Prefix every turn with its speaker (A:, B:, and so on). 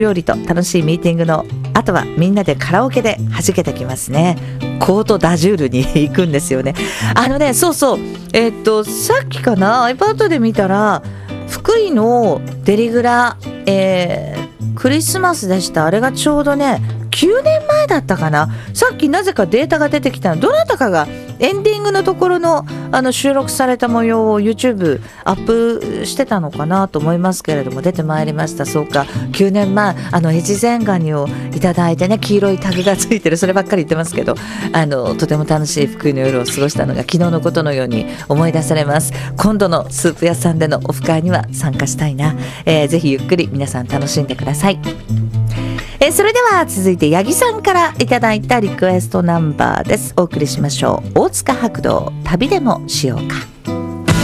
A: 料理と楽しいミーティングのあとはみんなでカラオケで弾けてきますね。コートダジュールに行くんですよね。そうそう、さっきかな iPad で見たら福井のデリグラ、クリスマスでした。あれがちょうどね9年前だったかな。さっきなぜかデータが出てきたの。どなたかがエンディングのところの収録された模様を YouTube アップしてたのかなと思いますけれども、出てまいりました。そうか、9年前越前ガニをいただいてね、黄色いタグがついてる、そればっかり言ってますけど、とても楽しい福井の夜を過ごしたのが昨日のことのように思い出されます。今度のスープ屋さんでのオフ会には参加したいな。ぜひゆっくり皆さん楽しんでください。それでは続いて八木さんからいただいたリクエストナンバーです。お送りしましょう。大塚白道、旅でもしようか。